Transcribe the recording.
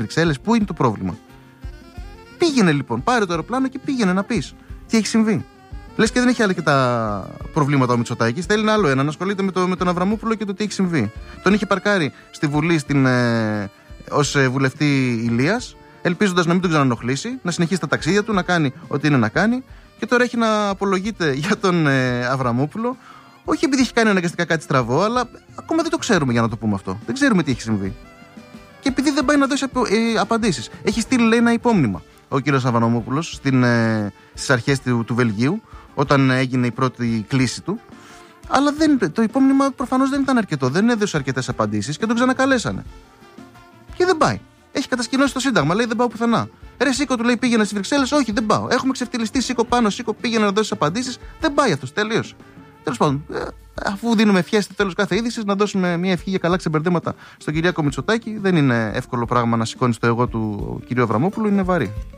Βρυξέλλες, πού είναι το πρόβλημα? Πήγαινε λοιπόν, πάρε το αεροπλάνο και πήγαινε να πεις τι έχει συμβεί. Λες και δεν έχει άλλα και τα προβλήματα ο Μητσοτάκης. Θέλει άλλο ένα, να ασχολείται με τον Αβραμόπουλο και το τι έχει συμβεί. Τον είχε παρκάρει στη Βουλή ως βουλευτή Ηλίας, ελπίζοντας να μην τον ξανανοχλήσει, να συνεχίσει τα ταξίδια του, να κάνει ό,τι είναι να κάνει. Και τώρα έχει να απολογείται για τον Αβραμόπουλο. Όχι επειδή έχει κάνει αναγκαστικά κάτι στραβό, αλλά ακόμα δεν το ξέρουμε, για να το πούμε αυτό. Δεν ξέρουμε τι έχει συμβεί. Και επειδή δεν πάει να δώσει απαντήσεις. Έχει στείλει, λέει, ένα υπόμνημα ο κύριος Αβραμόπουλος στις αρχές του Βελγίου, όταν έγινε η πρώτη κλήση του. Αλλά το υπόμνημα προφανώς δεν ήταν αρκετό. Δεν έδωσε αρκετές απαντήσεις και τον ξανακαλέσανε. Και δεν πάει. Έχει κατασκηνώσει το Σύνταγμα. Λέει: δεν πάω πουθενά. Ρε Σίκο, του λέει: πήγαινε στις Βρυξέλλες. Όχι, δεν πάω. Έχουμε ξεφτυλιστεί. Σίκο πάνω, Σίκο πήγαινε να δώσει απαντήσεις. Δεν πάει αυτός. Τελείωσε. Τέλος πάντων, αφού δίνουμε ευχές στο τέλος κάθε είδησης, να δώσουμε μια ευχή για καλά ξεμπερδέματα στον Κυριάκο Μητσοτάκη. Δεν είναι εύκολο πράγμα να σηκώνει το εγώ του κυρίου Αβραμόπουλου. Είναι βαρύ.